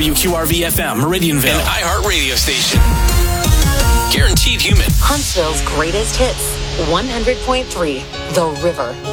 WQRV-FM, Meridianville. An iHeart radio station. Guaranteed human. Huntsville's greatest hits, 100.3, The River.